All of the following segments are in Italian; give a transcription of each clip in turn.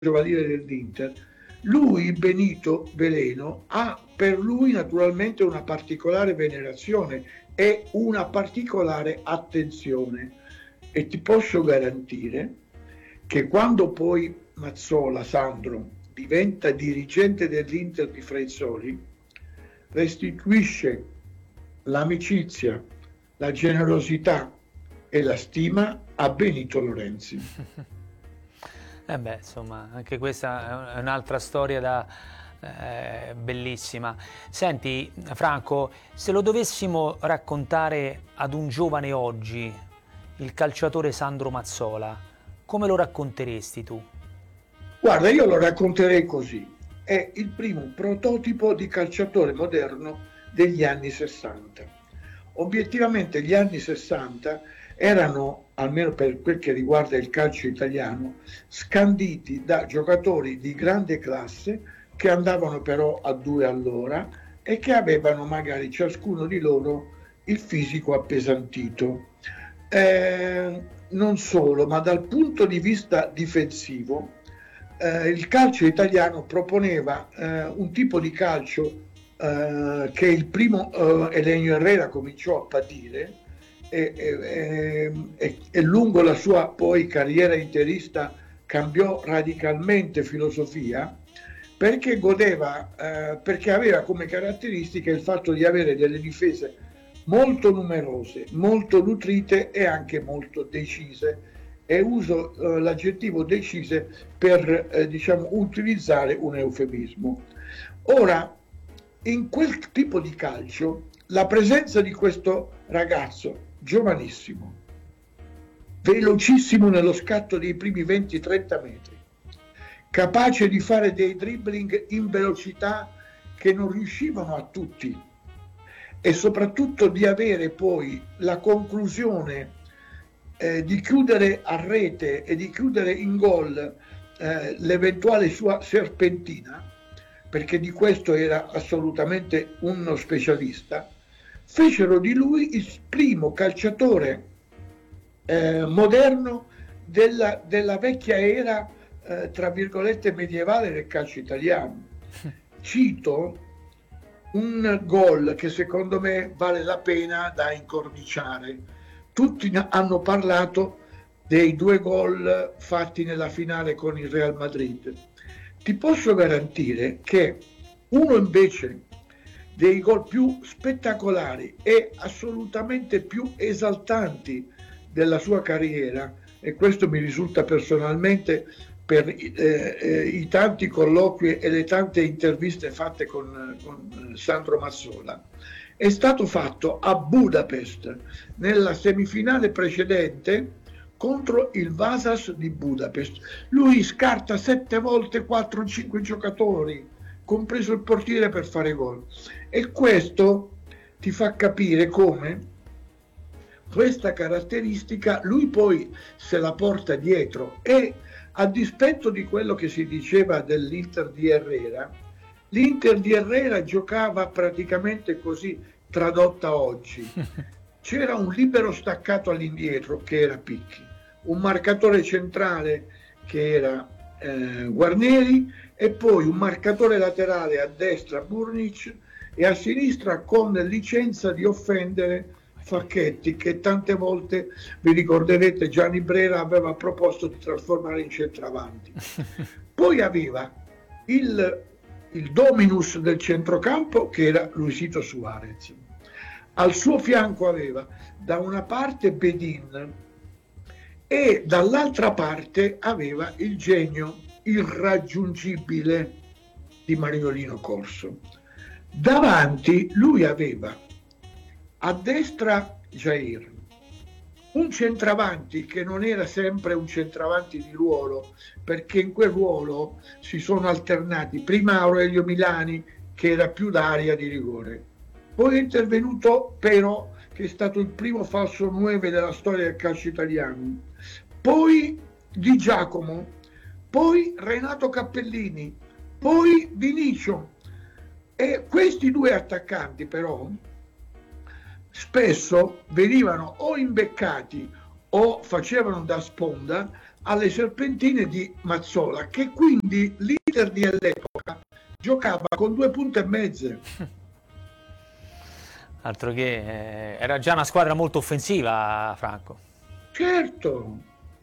giovanile dell'Inter, lui, Benito Veleno, ha per lui naturalmente una particolare venerazione e una particolare attenzione, e ti posso garantire che quando poi Mazzola, Sandro, diventa dirigente dell'Inter di Frezzoli, restituisce l'amicizia, la generosità e la stima a Benito Lorenzi. Insomma, anche questa è un'altra storia bellissima. Senti, Franco, se lo dovessimo raccontare ad un giovane oggi, il calciatore Sandro Mazzola, come lo racconteresti tu? Guarda, io lo racconterei così. È il primo prototipo di calciatore moderno degli anni 60. Obiettivamente gli anni 60 erano, almeno per quel che riguarda il calcio italiano, scanditi da giocatori di grande classe che andavano però a 2 all'ora e che avevano magari ciascuno di loro il fisico appesantito. Non solo, ma dal punto di vista difensivo, il calcio italiano proponeva un tipo di calcio che il primo Elenio Herrera cominciò a patire e lungo la sua poi carriera interista cambiò radicalmente filosofia perché perché aveva come caratteristica il fatto di avere delle difese molto numerose, molto nutrite e anche molto decise. E uso l'aggettivo decise per utilizzare un eufemismo. Ora, in quel tipo di calcio, la presenza di questo ragazzo giovanissimo, velocissimo nello scatto dei primi 20-30 metri, capace di fare dei dribbling in velocità che non riuscivano a tutti, e soprattutto di avere poi la conclusione di chiudere a rete e di chiudere in gol l'eventuale sua serpentina, perché di questo era assolutamente uno specialista, fecero di lui il primo calciatore moderno della vecchia era, tra virgolette, medievale del calcio italiano. Cito un gol che secondo me vale la pena da incorniciare. Tutti hanno parlato dei 2 gol fatti nella finale con il Real Madrid. Ti posso garantire che uno invece dei gol più spettacolari e assolutamente più esaltanti della sua carriera, e questo mi risulta personalmente per i tanti colloqui e le tante interviste fatte con Sandro Mazzola, è stato fatto a Budapest nella semifinale precedente contro il Vasas di Budapest. Lui scarta 7 volte 4-5 giocatori, compreso il portiere, per fare gol. E questo ti fa capire come questa caratteristica lui poi se la porta dietro, e a dispetto di quello che si diceva dell'Inter di Herrera, l'Inter di Herrera giocava praticamente così, tradotta oggi. C'era un libero staccato all'indietro che era Picchi, un marcatore centrale che era Guarneri, e poi un marcatore laterale a destra Burnic e a sinistra, con licenza di offendere, Facchetti, che tante volte, vi ricorderete, Gianni Brera aveva proposto di trasformare in centravanti. Poi aveva il dominus del centrocampo che era Luisito Suarez. Al suo fianco aveva da una parte Bedin e dall'altra parte aveva il genio irraggiungibile di Mariolino Corso. Davanti lui aveva a destra Jair, un centravanti che non era sempre un centravanti di ruolo, perché in quel ruolo si sono alternati prima Aurelio Milani, che era più d'area di rigore, poi è intervenuto Pero, che è stato il primo falso 9 della storia del calcio italiano, poi Di Giacomo, poi Renato Cappellini, poi Vinicio. E questi 2 attaccanti però spesso venivano o imbeccati o facevano da sponda alle serpentine di Mazzola, che quindi l'Inter di all'epoca giocava con 2 punte e mezze. Altro che era già una squadra molto offensiva, Franco. Certo,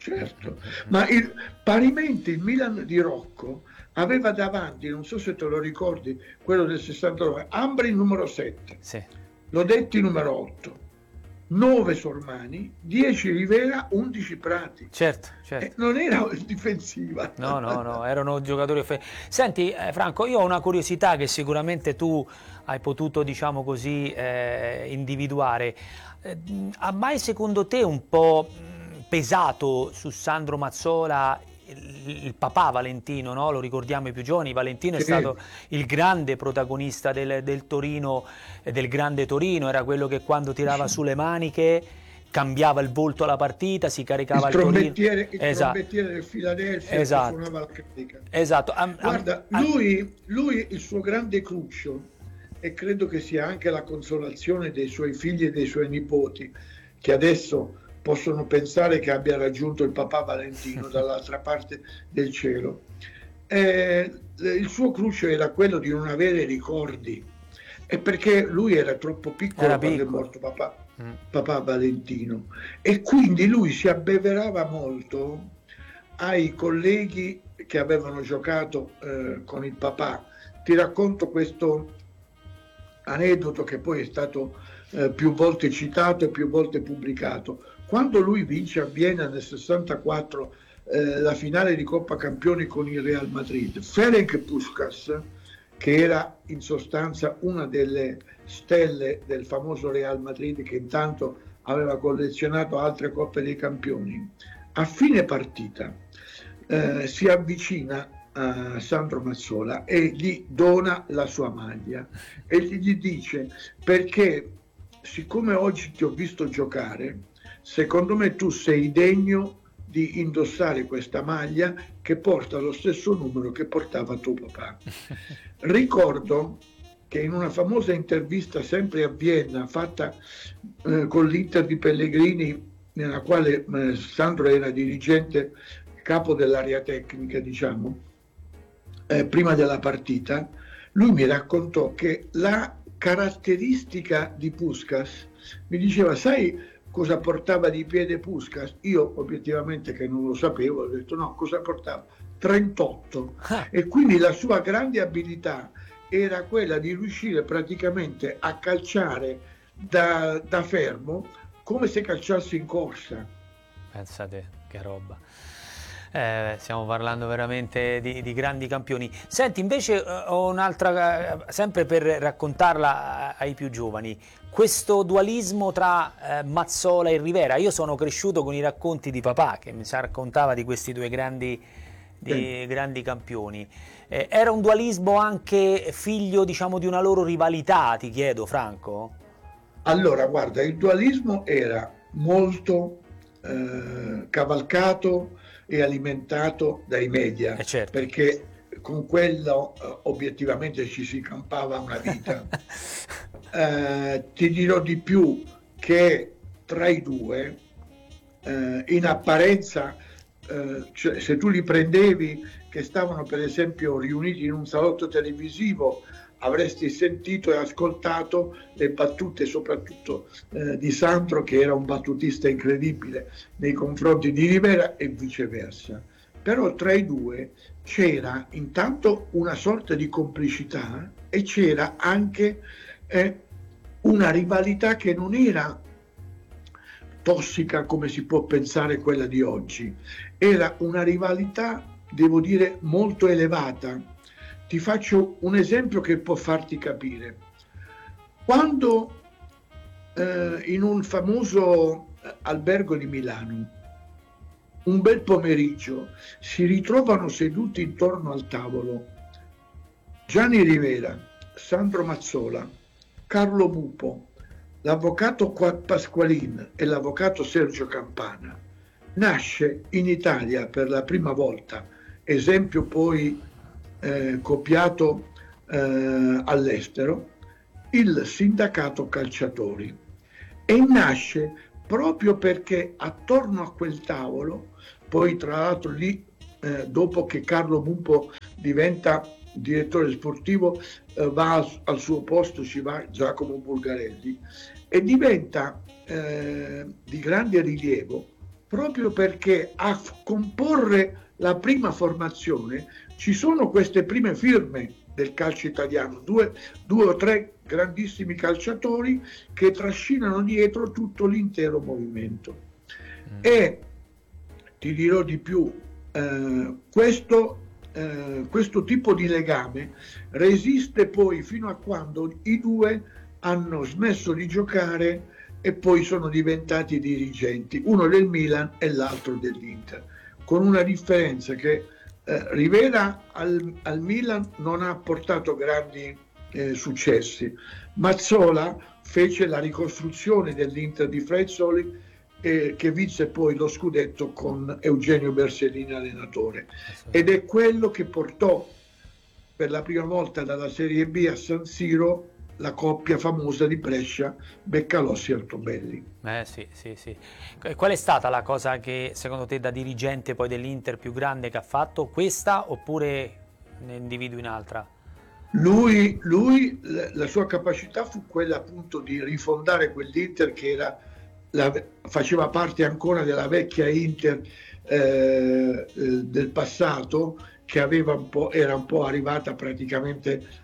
ma parimenti il Milan di Rocco aveva davanti, non so se te lo ricordi, quello del 69, Ambri numero 7, sì. Lodetti numero 8, 9 Sormani, 10 Rivera, 11 Prati. Certo. Non era difensiva. No, erano giocatori Senti, Franco, io ho una curiosità che sicuramente tu hai potuto, diciamo così, individuare. Ha mai secondo te un po' pesato su Sandro Mazzola il papà Valentino, no? Lo ricordiamo i più giovani, Valentino è stato il grande protagonista del Torino, del grande Torino, era quello che quando tirava sulle maniche cambiava il volto alla partita, si caricava il Torino. Il trombettiere del Philadelphia, che suonava la critica. Esatto. Guarda, lui il suo grande cruccio, e credo che sia anche la consolazione dei suoi figli e dei suoi nipoti, che adesso possono pensare che abbia raggiunto il papà Valentino dall'altra parte del cielo. Il suo cruccio era quello di non avere ricordi, e perché lui era troppo piccolo quando è morto papà Valentino, e quindi lui si abbeverava molto ai colleghi che avevano giocato con il papà. Ti racconto questo aneddoto che poi è stato più volte citato e più volte pubblicato. Quando lui vince a Vienna nel 64 la finale di Coppa Campioni con il Real Madrid, Ferenc Puskás, che era in sostanza una delle stelle del famoso Real Madrid, che intanto aveva collezionato altre Coppe dei Campioni, a fine partita si avvicina a Sandro Mazzola e gli dona la sua maglia e gli dice: perché siccome oggi ti ho visto giocare, secondo me tu sei degno di indossare questa maglia che porta lo stesso numero che portava tuo papà. Ricordo che in una famosa intervista sempre a Vienna fatta con l'Inter di Pellegrini, nella quale Sandro era dirigente, capo dell'area tecnica, diciamo, prima della partita, lui mi raccontò che la caratteristica di Puskás, mi diceva: sai cosa portava di piede Puskás? Io obiettivamente, che non lo sapevo, ho detto no, cosa portava? 38. E quindi la sua grande abilità era quella di riuscire praticamente a calciare da fermo, come se calciasse in corsa. Pensate che roba. Stiamo parlando veramente di grandi campioni. Senti, invece ho un'altra, sempre per raccontarla ai più giovani, questo dualismo tra Mazzola e Rivera. Io sono cresciuto con i racconti di papà, che mi raccontava di questi due grandi campioni. Era un dualismo anche figlio, diciamo, di una loro rivalità, ti chiedo, Franco? Allora, guarda, il dualismo era molto cavalcato e alimentato dai media, certo, perché con quello obiettivamente ci si campava una vita. Ti dirò di più, che tra i due in apparenza, cioè, se tu li prendevi che stavano per esempio riuniti in un salotto televisivo, avresti sentito e ascoltato le battute soprattutto di Sandro, che era un battutista incredibile nei confronti di Rivera, e viceversa. Però tra i due c'era intanto una sorta di complicità e c'era anche una rivalità che non era tossica come si può pensare quella di oggi. Era una rivalità, devo dire, molto elevata. Ti faccio un esempio che può farti capire. Quando in un famoso albergo di Milano, un bel pomeriggio, si ritrovano seduti intorno al tavolo Gianni Rivera, Sandro Mazzola, Carlo Bupo, l'avvocato Pasqualin e l'avvocato Sergio Campana, nasce in Italia per la prima volta, esempio poi copiato all'estero, il sindacato calciatori, e nasce proprio perché attorno a quel tavolo poi tra l'altro lì, dopo che Carlo Bumpo diventa direttore sportivo, va al suo posto, ci va Giacomo Bulgarelli, e diventa di grande rilievo proprio perché a comporre la prima formazione ci sono queste prime firme del calcio italiano, due o tre grandissimi calciatori che trascinano dietro tutto l'intero movimento. E ti dirò di più, questo tipo di legame resiste poi fino a quando i due hanno smesso di giocare e poi sono diventati dirigenti, uno del Milan e l'altro dell'Inter, con una differenza che Rivera al Milan non ha portato grandi successi. Mazzola fece la ricostruzione dell'Inter di Frezzoli, che vinse poi lo scudetto con Eugenio Bersellini allenatore, ed è quello che portò per la prima volta dalla Serie B a San Siro la coppia famosa di Brescia, Beccalossi e Altobelli. Sì. Qual è stata la cosa che secondo te da dirigente poi dell'Inter più grande che ha fatto? Questa oppure ne individui un'altra? Lui, la sua capacità fu quella appunto di rifondare quell'Inter che faceva parte ancora della vecchia Inter del passato, che era un po' arrivata praticamente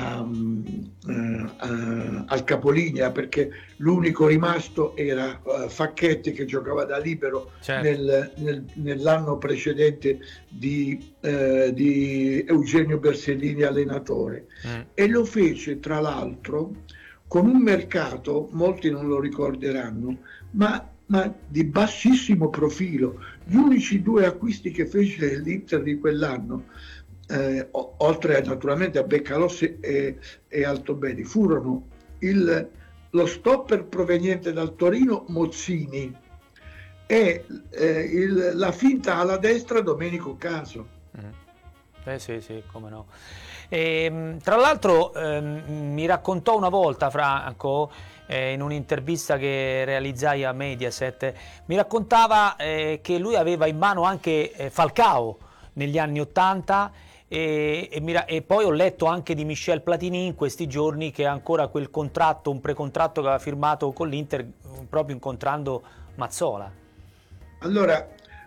al capolinea, perché l'unico rimasto era Facchetti, che giocava da libero, certo, nell'anno precedente di Eugenio Bersellini allenatore, e lo fece tra l'altro con un mercato, molti non lo ricorderanno, ma di bassissimo profilo. Gli unici due acquisti che fece l'Inter di quell'anno, oltre naturalmente a Beccalossi e Altobelli, furono lo stopper proveniente dal Torino Mozzini e la finta alla destra Domenico Caso. Sì, come no. Tra l'altro mi raccontò una volta Franco, in un'intervista che realizzai a Mediaset, mi raccontava che lui aveva in mano anche Falcao negli anni '80 e poi ho letto anche di Michel Platini in questi giorni, che ha ancora quel contratto, un precontratto che aveva firmato con l'Inter proprio incontrando Mazzola. Allora,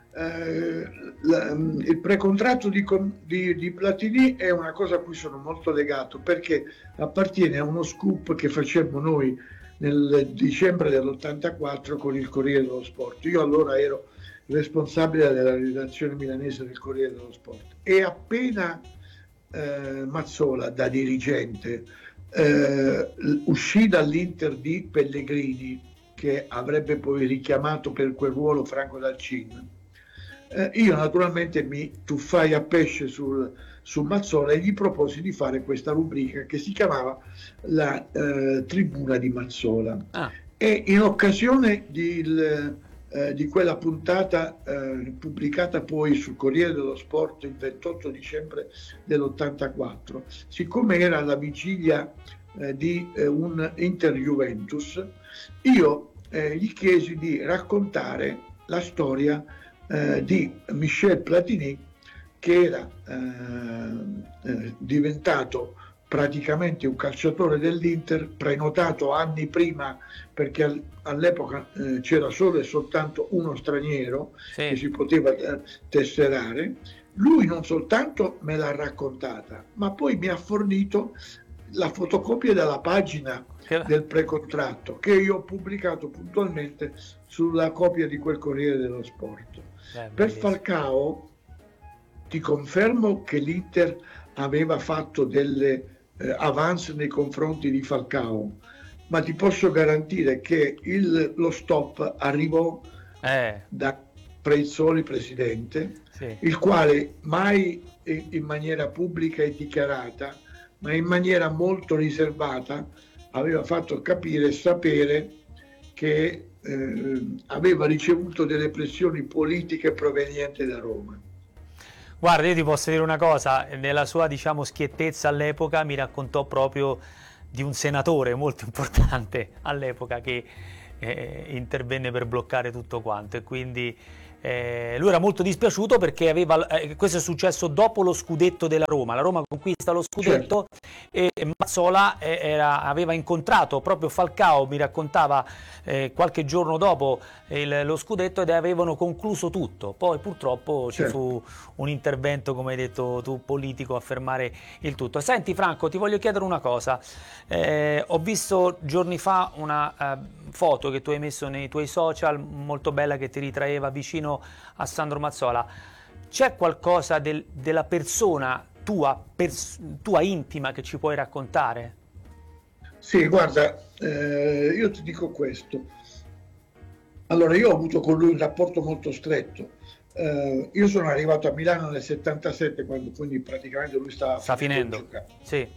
il precontratto di Platini è una cosa a cui sono molto legato, perché appartiene a uno scoop che facemmo noi nel dicembre dell'84 con il Corriere dello Sport. Io allora ero responsabile della redazione milanese del Corriere dello Sport, e appena Mazzola da dirigente uscì dall'Inter di Pellegrini, che avrebbe poi richiamato per quel ruolo Franco Dalcin, io naturalmente mi tuffai a pesce su Mazzola e gli proposi di fare questa rubrica che si chiamava la Tribuna di Mazzola. E in occasione di quella puntata pubblicata poi sul Corriere dello Sport il 28 dicembre dell'84, siccome era la vigilia di un Inter-Juventus, io gli chiesi di raccontare la storia di Michel Platini, che era diventato praticamente un calciatore dell'Inter, prenotato anni prima, perché all'epoca c'era solo e soltanto uno straniero che si poteva tesserare. Lui non soltanto me l'ha raccontata, ma poi mi ha fornito la fotocopia della pagina del precontratto, che io ho pubblicato puntualmente sulla copia di quel Corriere dello Sport. Per Falcao ti confermo che l'Inter aveva fatto delle avance nei confronti di Falcao, ma ti posso garantire che lo stop arrivò da Prezzoli presidente, il quale mai in maniera pubblica e dichiarata, ma in maniera molto riservata, aveva fatto capire e sapere che aveva ricevuto delle pressioni politiche provenienti da Roma. Guarda, io ti posso dire una cosa, nella sua, diciamo, schiettezza all'epoca mi raccontò proprio di un senatore molto importante all'epoca che intervenne per bloccare tutto quanto, e quindi lui era molto dispiaciuto perché questo è successo dopo lo scudetto della Roma. La Roma conquista lo scudetto, certo. E Mazzola aveva incontrato proprio Falcao, mi raccontava qualche giorno dopo lo scudetto, ed avevano concluso tutto. Poi purtroppo ci fu un intervento, come hai detto tu, politico a fermare il tutto. Senti Franco, ti voglio chiedere una cosa. Ho visto giorni fa una foto che tu hai messo nei tuoi social, molto bella, che ti ritraeva vicino a Sandro Mazzola. C'è qualcosa della persona tua intima che ci puoi raccontare? Sì, guarda, io ti dico questo. Allora, io ho avuto con lui un rapporto molto stretto. Io sono arrivato a Milano nel 77, quindi praticamente lui sta finendo. Sì.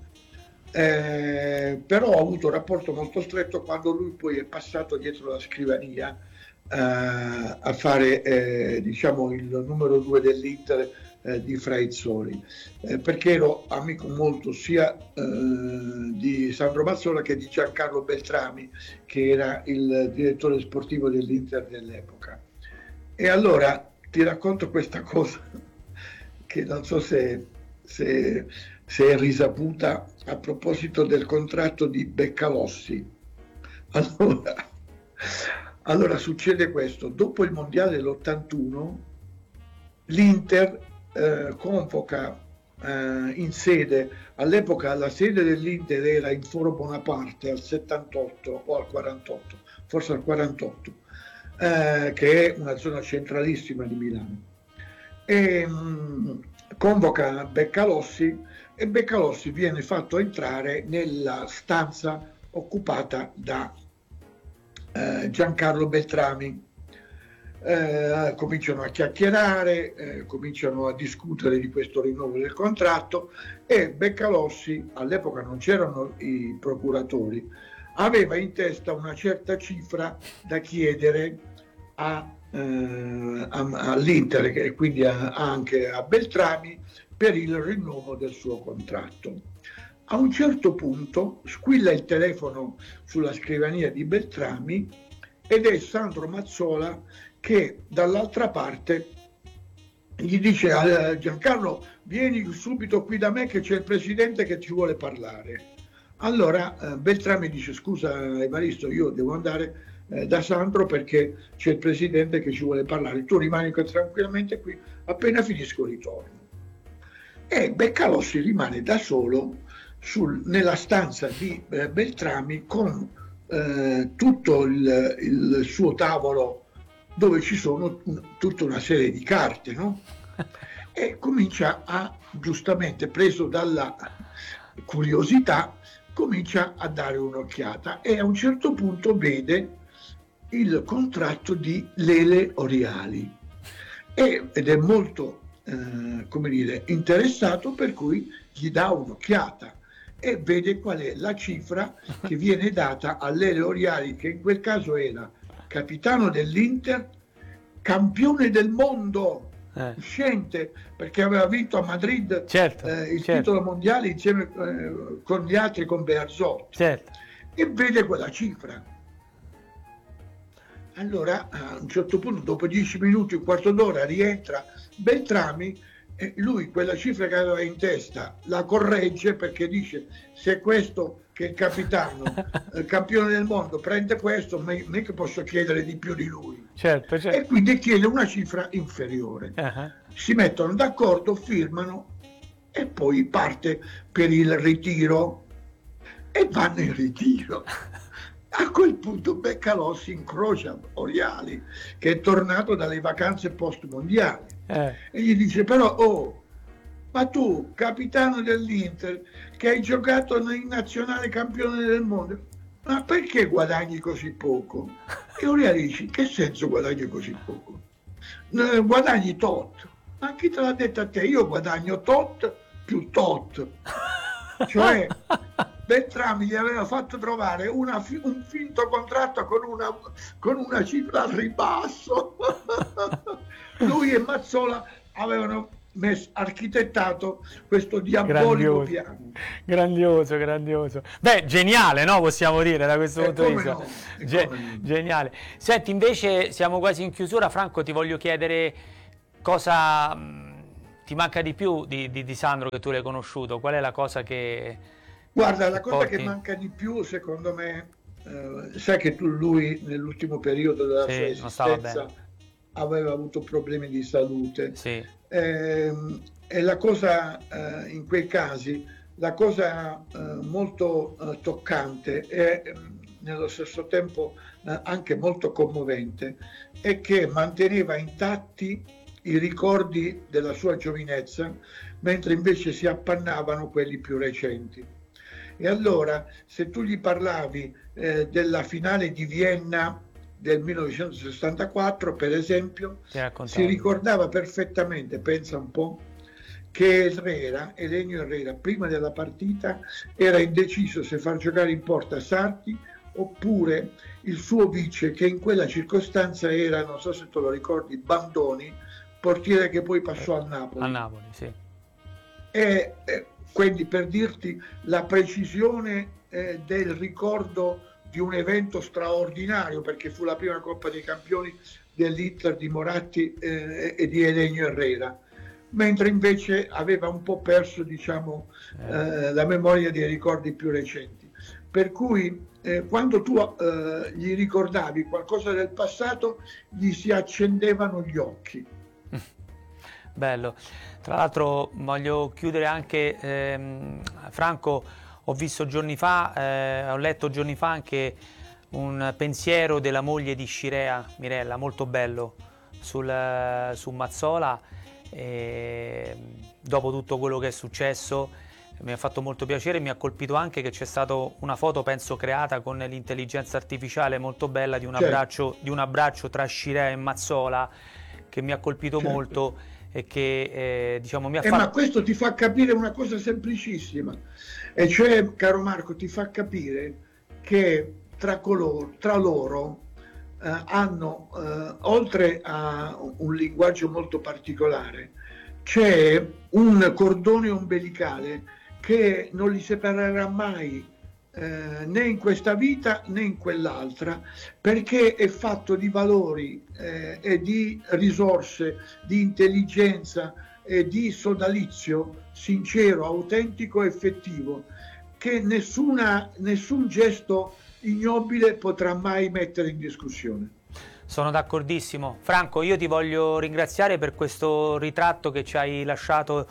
Però ho avuto un rapporto molto stretto quando lui poi è passato dietro la scrivania a fare diciamo il numero 2 dell'Inter di Fraizzoli, perché ero amico molto sia di Sandro Mazzola che di Giancarlo Beltrami, che era il direttore sportivo dell'Inter dell'epoca. E allora ti racconto questa cosa che non so se è risaputa, a proposito del contratto di Beccalossi. Allora succede questo: dopo il mondiale dell'81 l'Inter convoca in sede, all'epoca la sede dell'Inter era in Foro Bonaparte al 78 o al 48, forse al 48, che è una zona centralissima di Milano, e convoca Beccalossi, e Beccalossi viene fatto entrare nella stanza occupata da Giancarlo Beltrami. Cominciano a chiacchierare, cominciano a discutere di questo rinnovo del contratto, e Beccalossi, all'epoca non c'erano i procuratori, aveva in testa una certa cifra da chiedere all'Inter e quindi anche a Beltrami per il rinnovo del suo contratto. A un certo punto squilla il telefono sulla scrivania di Beltrami ed è Sandro Mazzola che dall'altra parte gli dice a Giancarlo: vieni subito qui da me che c'è il presidente che ci vuole parlare. Allora Beltrami dice: scusa Evaristo, io devo andare da Sandro perché c'è il presidente che ci vuole parlare, tu rimani tranquillamente qui, appena finisco ritorno. E Beccalossi rimane da solo nella stanza di Beltrami con tutto il suo tavolo, dove ci sono tutta una serie di carte, no? E comincia giustamente preso dalla curiosità, comincia a dare un'occhiata e a un certo punto vede il contratto di Lele Oriali ed è molto come dire, interessato, per cui gli dà un'occhiata e vede qual è la cifra che viene data a Lele Oriali, che in quel caso era capitano dell'Inter, campione del mondo, uscente, perché aveva vinto a Madrid il titolo mondiale insieme con gli altri, con Bearzot, e vede quella cifra. Allora a un certo punto, dopo 10 minuti, un quarto d'ora, rientra Beltrami e lui quella cifra che aveva in testa la corregge, perché dice: se questo che è il capitano, campione del mondo, prende questo, me che posso chiedere di più di lui. Certo. E quindi chiede una cifra inferiore. Si mettono d'accordo, firmano e poi parte per il ritiro e vanno in ritiro. A quel punto Beccalossi incrocia Oriali, che è tornato dalle vacanze post mondiali, e gli dice: però ma tu, capitano dell'Inter, che hai giocato in nazionale, campione del mondo, ma perché guadagni così poco? E Oriali dice: che senso guadagni così poco? Guadagni tot. Ma chi te l'ha detto a te? Io guadagno tot più tot. Cioè Beltrami gli aveva fatto trovare un finto contratto con una cifra al ribasso. Lui e Mazzola avevano architettato questo diabolico piano. Grandioso, grandioso. Beh, geniale, no? Possiamo dire da questo punto di vista. No? Geniale. Senti, invece siamo quasi in chiusura, Franco, ti voglio chiedere cosa ti manca di più di Sandro, che tu l'hai conosciuto. Qual è la cosa che... Guarda, la cosa che manca di più, secondo me, sai che lui nell'ultimo periodo della sua esistenza aveva avuto problemi di salute. Sì. E la cosa, in quei casi, la cosa molto toccante e nello stesso tempo anche molto commovente è che manteneva intatti i ricordi della sua giovinezza, mentre invece si appannavano quelli più recenti. E allora, se tu gli parlavi della finale di Vienna del 1964, per esempio, si ricordava perfettamente, pensa un po', che Elenio Herrera, prima della partita, era indeciso se far giocare in porta Sarti oppure il suo vice, che in quella circostanza era, non so se te lo ricordi, Bandoni, portiere che poi passò al Napoli. Al Napoli, sì. E quindi, per dirti la precisione del ricordo di un evento straordinario, perché fu la prima Coppa dei Campioni dell'Inter di Moratti e di Elenio Herrera, mentre invece aveva un po' perso, diciamo, la memoria dei ricordi più recenti. Per cui quando tu gli ricordavi qualcosa del passato, gli si accendevano gli occhi. Bello. Tra l'altro voglio chiudere anche, Franco, ho visto giorni fa, ho letto giorni fa anche un pensiero della moglie di Scirea, Mirella, molto bello, su Mazzola. Dopo tutto quello che è successo mi ha fatto molto piacere, mi ha colpito anche che c'è stata una foto, penso creata con l'intelligenza artificiale, molto bella, di un abbraccio tra Scirea e Mazzola, che mi ha colpito molto e che diciamo mi ha fatto... Ma questo ti fa capire una cosa semplicissima, e cioè, caro Marco, ti fa capire che tra loro hanno, oltre a un linguaggio molto particolare, c'è un cordone ombelicale che non li separerà mai né in questa vita né in quell'altra, perché è fatto di valori e di risorse, di intelligenza e di sodalizio sincero, autentico, effettivo, che nessun gesto ignobile potrà mai mettere in discussione. Sono d'accordissimo. Franco, io ti voglio ringraziare per questo ritratto che ci hai lasciato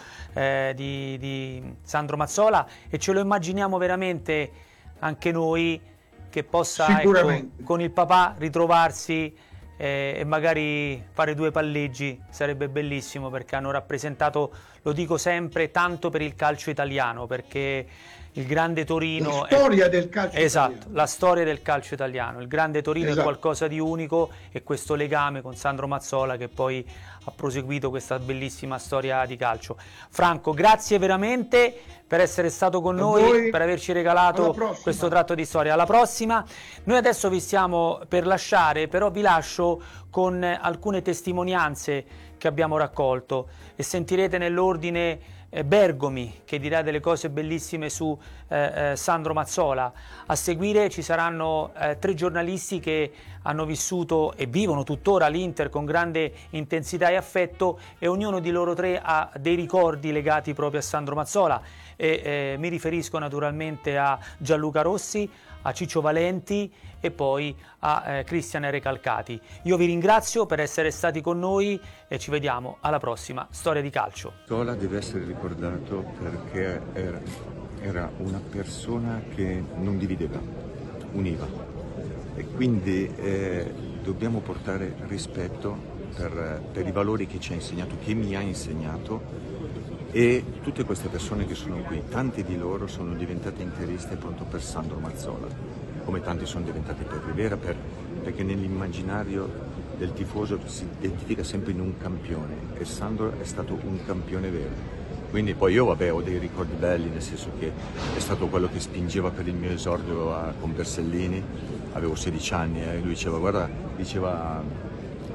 di Sandro Mazzola, e ce lo immaginiamo veramente anche noi, che possa, ecco, con il papà ritrovarsi e magari fare due palleggi. Sarebbe bellissimo, perché hanno rappresentato, lo dico sempre, tanto per il calcio italiano, perché il grande Torino, la storia del calcio italiano. La storia del calcio italiano. Il grande Torino è qualcosa di unico, e questo legame con Sandro Mazzola che poi ha proseguito questa bellissima storia di calcio. Franco, grazie veramente per essere stato con noi, per averci regalato questo tratto di storia. Alla prossima. Noi adesso vi stiamo per lasciare, però vi lascio con alcune testimonianze che abbiamo raccolto, e sentirete nell'ordine Bergomi, che dirà delle cose bellissime su Sandro Mazzola. A seguire ci saranno 3 giornalisti che hanno vissuto e vivono tuttora l'Inter con grande intensità e affetto, e ognuno di loro 3 ha dei ricordi legati proprio a Sandro Mazzola, e mi riferisco naturalmente a Gianluca Rossi, a Ciccio Valenti e poi a Cristian Recalcati. Io vi ringrazio per essere stati con noi e ci vediamo alla prossima Storia di Calcio. Mazzola deve essere ricordato perché era una persona che non divideva, univa, e quindi dobbiamo portare rispetto per i valori che ci ha insegnato, che mi ha insegnato. E tutte queste persone che sono qui, tanti di loro sono diventati interisti appunto per Sandro Mazzola, come tanti sono diventati per Rivera, perché nell'immaginario del tifoso si identifica sempre in un campione, e Sandro è stato un campione vero. Quindi poi io ho dei ricordi belli, nel senso che è stato quello che spingeva per il mio esordio con Bersellini, avevo 16 anni, e lui diceva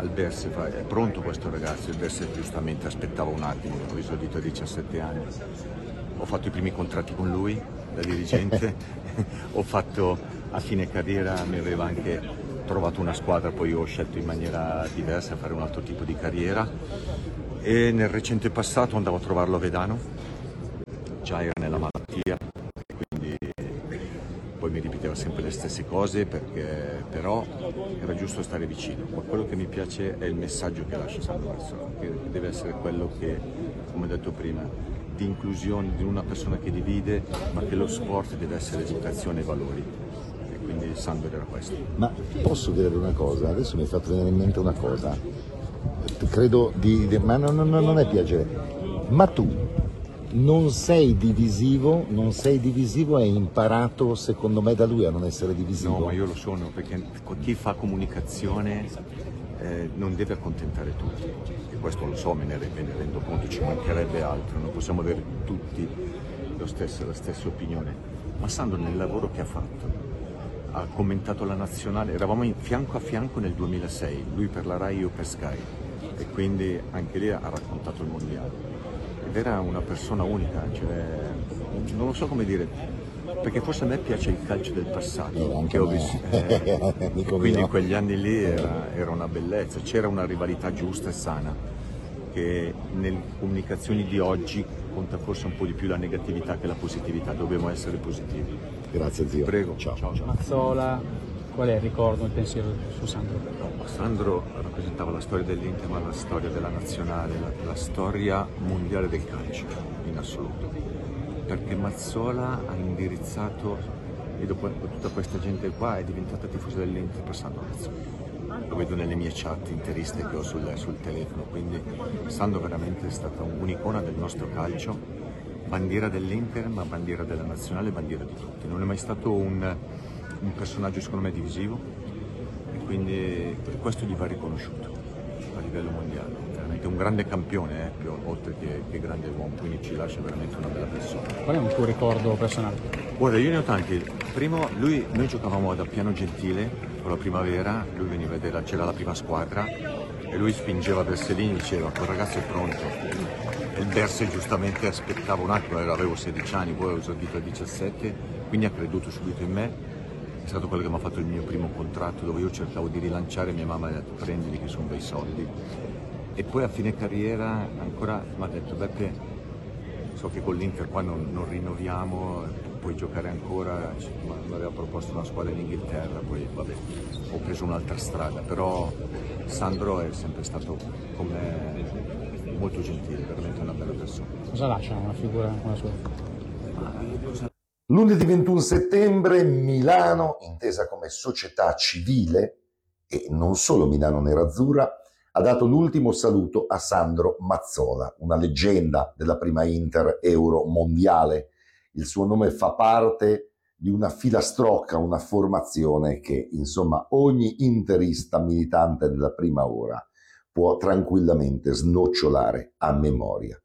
al Berse, fa, è pronto questo ragazzo? Il Berse giustamente aspettava un attimo, ho esordito a 17 anni, ho fatto i primi contratti con lui da dirigente, ho fatto a fine carriera, mi aveva anche trovato una squadra, poi ho scelto in maniera diversa fare un altro tipo di carriera, e nel recente passato andavo a trovarlo a Vedano, già era nella malattia, quindi poi mi ripeteva sempre le stesse cose, perché però era giusto stare vicino. Ma quello che mi piace è il messaggio che lascia Sandro Mazzola, che deve essere quello che, come ho detto prima, di inclusione, di una persona che divide, ma che lo sport deve essere educazione e valori. E quindi Sandro era questo. Ma posso dire una cosa? Adesso mi è fatto venire in mente una cosa. Credo ma non è piacere. Ma tu non sei divisivo e hai imparato, secondo me, da lui a non essere divisivo. No, ma io lo sono, perché chi fa comunicazione non deve accontentare tutti, e questo lo so, me ne rendo conto, ci mancherebbe altro, non possiamo avere tutti la stessa opinione. Ma Sandro, nel lavoro che ha fatto, ha commentato la nazionale, eravamo fianco a fianco nel 2006, lui per la Rai, io per Sky, e quindi anche lì ha raccontato il mondiale. Ed era una persona unica, cioè, non lo so come dire, perché forse a me piace il calcio del passato, che ho vissuto, quindi in quegli anni lì era una bellezza, c'era una rivalità giusta e sana, che nelle comunicazioni di oggi conta forse un po' di più la negatività che la positività, dobbiamo essere positivi. Grazie zio. Prego. Ciao. Mazzola, qual è il ricordo, il pensiero su Sandro? Sandro rappresentava la storia dell'Inter, ma la storia della nazionale, la storia mondiale del calcio in assoluto, perché Mazzola ha indirizzato, e dopo tutta questa gente qua è diventata tifosa dell'Inter per Sandro Mazzola. Lo vedo nelle mie chat interiste che ho sul telefono, quindi Sandro veramente è stata un'icona del nostro calcio, bandiera dell'Inter, ma bandiera della nazionale, bandiera di tutti. Non è mai stato un personaggio secondo me divisivo, e quindi questo gli va riconosciuto a livello mondiale. Veramente un grande campione, oltre che grande uomo, quindi ci lascia veramente una bella persona. Qual è un tuo ricordo personale? Guarda, io ne ho tanti. Primo, noi giocavamo ad Appiano Gentile con la Primavera, lui veniva a vedere, c'era la prima squadra e lui spingeva Berselini e diceva: quel ragazzo è pronto. E il Berse giustamente aspettava un attimo, avevo 16 anni, poi ho esordito a 17, quindi ha creduto subito in me. È stato quello che mi ha fatto il mio primo contratto, dove io cercavo di rilanciare, mia mamma mi ha detto: prendili che sono bei soldi. E poi a fine carriera ancora mi ha detto: Beppe, so che con l'Inter qua non rinnoviamo, puoi giocare ancora, mi aveva proposto una squadra in Inghilterra, poi vabbè, ho preso un'altra strada, però Sandro è sempre stato con me molto gentile, veramente una bella persona. Cosa lascia una figura come la sua? Lunedì 21 settembre Milano, intesa come società civile, e non solo Milano Nerazzurra, ha dato l'ultimo saluto a Sandro Mazzola, una leggenda della prima Inter Euro mondiale. Il suo nome fa parte di una filastrocca, una formazione che, insomma, ogni interista militante della prima ora può tranquillamente snocciolare a memoria.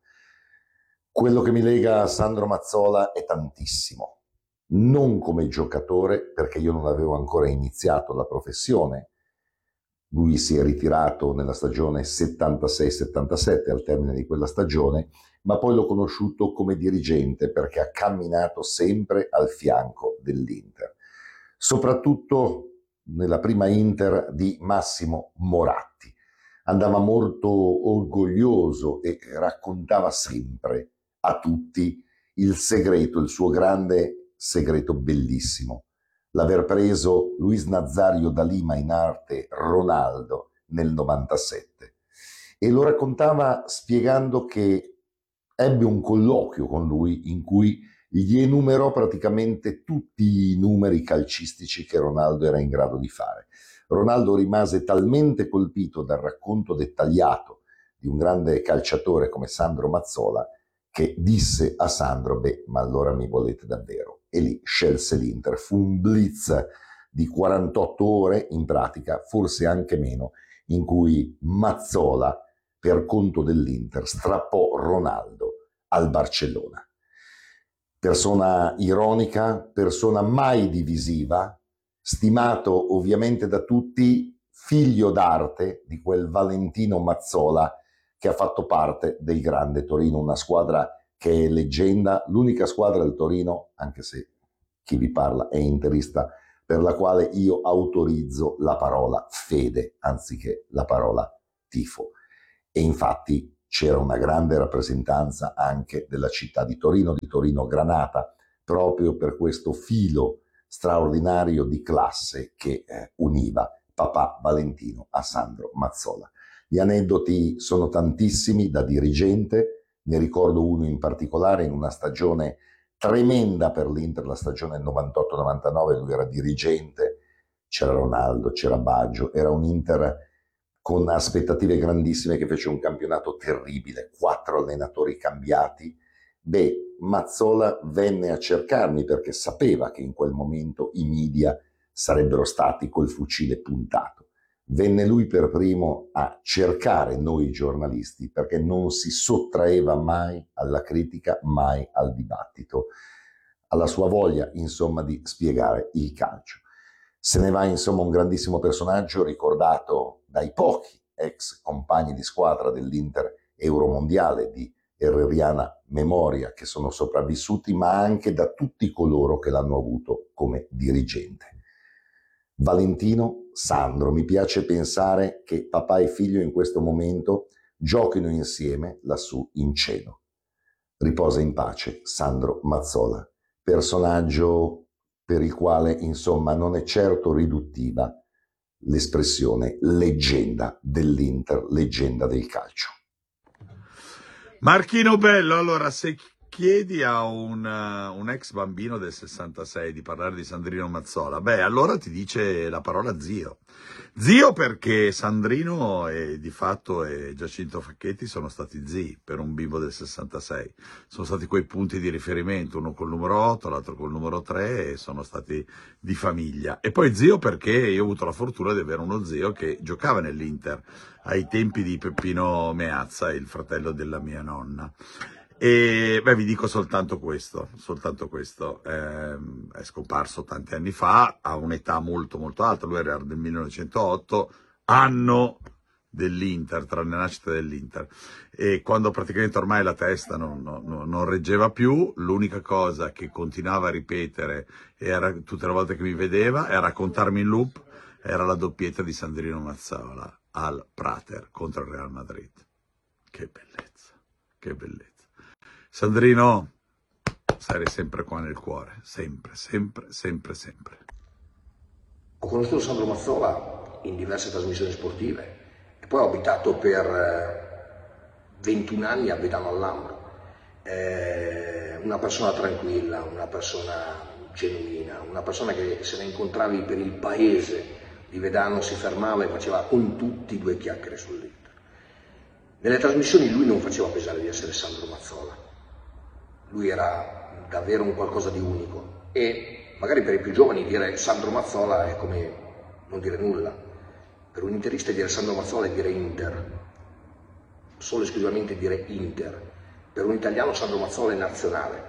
Quello che mi lega a Sandro Mazzola è tantissimo, non come giocatore, perché io non avevo ancora iniziato la professione. Lui si è ritirato nella stagione 76-77, al termine di quella stagione, ma poi l'ho conosciuto come dirigente perché ha camminato sempre al fianco dell'Inter. Soprattutto nella prima Inter di Massimo Moratti. Andava molto orgoglioso e raccontava sempre a tutti il segreto, il suo grande segreto bellissimo: l'aver preso Luis Nazario da Lima in arte Ronaldo nel 97. E lo raccontava spiegando che ebbe un colloquio con lui in cui gli enumerò praticamente tutti i numeri calcistici che Ronaldo era in grado di fare. Ronaldo rimase talmente colpito dal racconto dettagliato di un grande calciatore come Sandro Mazzola che disse a Sandro: beh, ma allora mi volete davvero? E lì scelse l'Inter. Fu un blitz di 48 ore, in pratica, forse anche meno, in cui Mazzola, per conto dell'Inter, strappò Ronaldo al Barcellona. Persona ironica, persona mai divisiva, stimato ovviamente da tutti, figlio d'arte di quel Valentino Mazzola che ha fatto parte del grande Torino, una squadra che è leggenda, l'unica squadra del Torino, anche se chi vi parla è interista, per la quale io autorizzo la parola fede anziché la parola tifo. E infatti c'era una grande rappresentanza anche della città di Torino Granata, proprio per questo filo straordinario di classe che univa papà Valentino a Sandro Mazzola. Gli aneddoti sono tantissimi da dirigente, ne ricordo uno in particolare in una stagione tremenda per l'Inter, la stagione 98-99, lui era dirigente, c'era Ronaldo, c'era Baggio, era un Inter con aspettative grandissime che fece un campionato terribile, 4 allenatori cambiati. Mazzola venne a cercarmi perché sapeva che in quel momento i media sarebbero stati col fucile puntato. Venne lui per primo a cercare noi giornalisti perché non si sottraeva mai alla critica, mai al dibattito, alla sua voglia insomma di spiegare il calcio. Se ne va insomma un grandissimo personaggio ricordato dai pochi ex compagni di squadra dell'Inter Euromondiale di herreriana memoria che sono sopravvissuti, ma anche da tutti coloro che l'hanno avuto come dirigente. Valentino, Sandro, mi piace pensare che papà e figlio in questo momento giochino insieme lassù in cielo. Riposa in pace Sandro Mazzola, personaggio per il quale insomma non è certo riduttiva l'espressione leggenda dell'Inter, leggenda del calcio. Marchino Bello, allora se chiedi a un ex bambino del 66 di parlare di Sandrino Mazzola, allora ti dice la parola zio. Zio perché Sandrino e di fatto e Giacinto Facchetti sono stati zii per un bimbo del 66. Sono stati quei punti di riferimento, uno col numero 8, l'altro col numero 3 e sono stati di famiglia. E poi zio perché io ho avuto la fortuna di avere uno zio che giocava nell'Inter ai tempi di Peppino Meazza, il fratello della mia nonna. E vi dico soltanto questo, è scomparso tanti anni fa, a un'età molto molto alta, lui era del 1908, anno dell'Inter, tra le nascite dell'Inter, e quando praticamente ormai la testa non reggeva più, l'unica cosa che continuava a ripetere era, tutte le volte che mi vedeva, era raccontarmi in loop, era la doppietta di Sandrino Mazzola al Prater contro il Real Madrid. Che bellezza, che bellezza. Sandrino, sarai sempre qua nel cuore, sempre, sempre, sempre, sempre. Ho conosciuto Sandro Mazzola in diverse trasmissioni sportive e poi ho abitato per 21 anni a Vedano al Lambro. Una persona tranquilla, una persona genuina, una persona che se ne incontravi per il paese di Vedano si fermava e faceva con tutti 2 chiacchiere sull'Inter. Nelle trasmissioni lui non faceva pesare di essere Sandro Mazzola. Lui era davvero un qualcosa di unico e magari per i più giovani dire Sandro Mazzola è come non dire nulla. Per un interista dire Sandro Mazzola è dire Inter, solo esclusivamente dire Inter. Per un italiano Sandro Mazzola è nazionale.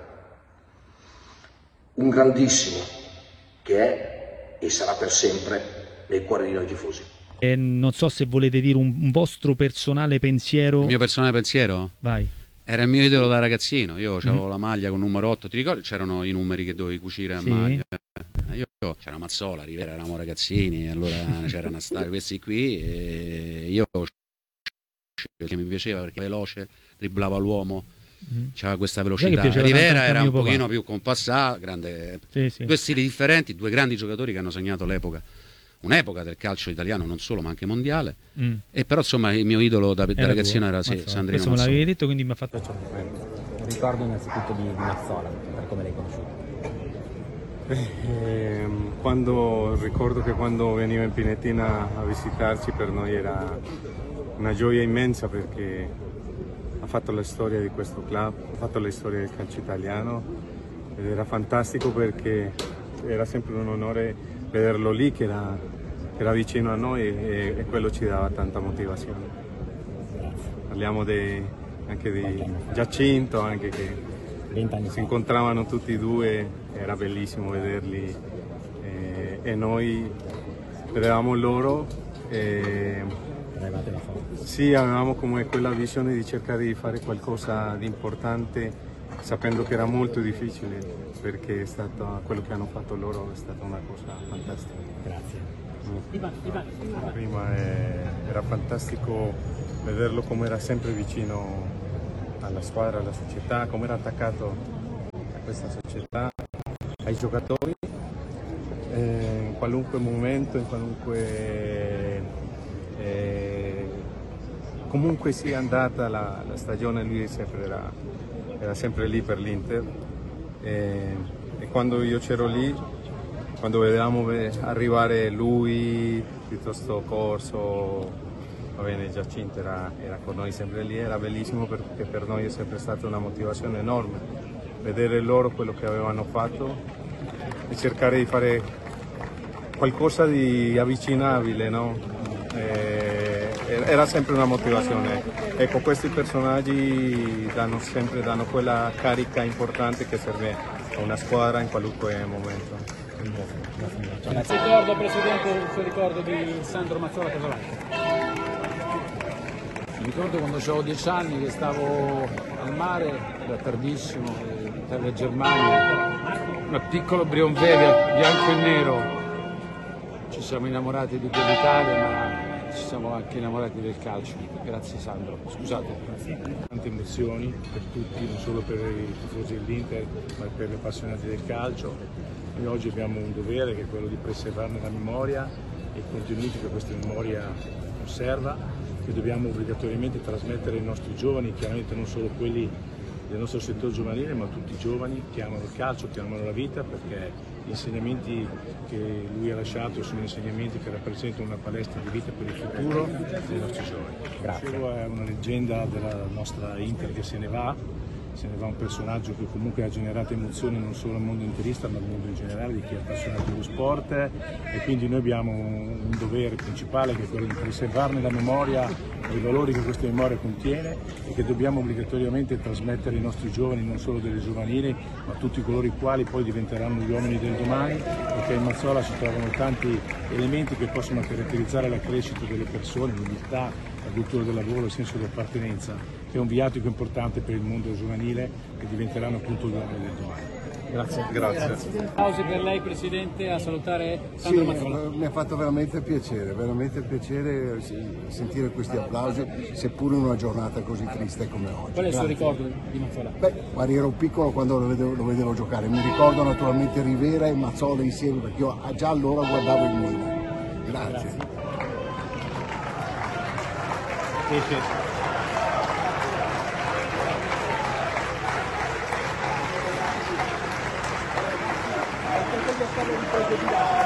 Un grandissimo che è e sarà per sempre nel cuore di noi tifosi. Non so se volete dire un vostro personale pensiero. Il mio personale pensiero? Vai. Era il mio idolo da ragazzino, io avevo la maglia con numero 8, ti ricordi? C'erano i numeri che dovevi cucire a maglia. C'era Mazzola, Rivera, eravamo ragazzini, allora c'erano questi qui e io che mi piaceva perché veloce, dribblava l'uomo, c'aveva questa velocità. Rivera era un pochino più compassato, grande. Sì. 2 stili differenti, 2 grandi giocatori che hanno segnato l'epoca. Un'epoca del calcio italiano, non solo, ma anche mondiale. E però insomma il mio idolo da ragazzino era Sandrino Questo me l'avevi detto, quindi mi ha fatto... Ricordo innanzitutto di Mazzola, per come l'hai conosciuto. Ricordo che quando veniva in Pinetina a visitarci per noi era una gioia immensa perché ha fatto la storia di questo club, ha fatto la storia del calcio italiano ed era fantastico perché era sempre un onore vederlo lì che era vicino a noi e quello ci dava tanta motivazione. Parliamo anche di Giacinto, anche che si incontravano tutti e 2, era bellissimo vederli e noi vedevamo loro Sì, avevamo come quella visione di cercare di fare qualcosa di importante, sapendo che era molto difficile, perché è stato, quello che hanno fatto loro è stata una cosa fantastica. Grazie. Prima era fantastico vederlo come era sempre vicino alla squadra, alla società, come era attaccato a questa società, ai giocatori, in qualunque momento, in qualunque comunque sia andata la stagione, lui era sempre lì per l'Inter, e quando io c'ero lì, quando vedevamo arrivare lui, piuttosto Corso, va bene, Giacinto era con noi sempre lì, era bellissimo perché per noi è sempre stata una motivazione enorme vedere loro quello che avevano fatto e cercare di fare qualcosa di avvicinabile, no? Era sempre una motivazione. Ecco, questi personaggi danno quella carica importante che serve a una squadra in qualunque momento. Ricordo, Presidente, il suo ricordo di Sandro Mazzola Casolante. Mi ricordo quando avevo 10 anni che stavo al mare, era tardissimo, in terra Germania, un piccolo Brionvede, bianco e nero. Ci siamo innamorati di quell'Italia, ma ci siamo anche innamorati del calcio. Grazie Sandro, scusate. Tante emozioni per tutti, non solo per i tifosi dell'Inter, ma per gli appassionati del calcio. Noi oggi abbiamo un dovere che è quello di preservarne la memoria e i contenuti che questa memoria conserva, che dobbiamo obbligatoriamente trasmettere ai nostri giovani, chiaramente non solo quelli del nostro settore giovanile, ma tutti i giovani che amano il calcio, che amano la vita, perché gli insegnamenti che lui ha lasciato sono insegnamenti che rappresentano una palestra di vita per il futuro dei nostri giovani. Grazie. È una leggenda della nostra Inter che se ne va un personaggio che comunque ha generato emozioni non solo al mondo interista ma al mondo in generale di chi è appassionato dello sport, e quindi noi abbiamo un dovere principale che è quello di preservarne la memoria e i valori che questa memoria contiene e che dobbiamo obbligatoriamente trasmettere ai nostri giovani, non solo delle giovanili ma tutti coloro i quali poi diventeranno gli uomini del domani, perché in Mazzola si trovano tanti elementi che possono caratterizzare la crescita delle persone, l'umiltà, la cultura del lavoro, il senso di appartenenza, che è un viatico importante per il mondo giovanile, che diventeranno appunto gli uomini del domani. Grazie. Grazie. Applausi per lei Presidente, a salutare Sandro Mazzola. Mi ha fatto veramente piacere sentire questi applausi, seppure in una giornata così triste come oggi. Qual è il suo ricordo di Mazzola? Guarda, ero piccolo quando lo vedevo giocare, mi ricordo naturalmente Rivera e Mazzola insieme, perché io già allora guardavo il Milan. Grazie. Grazie.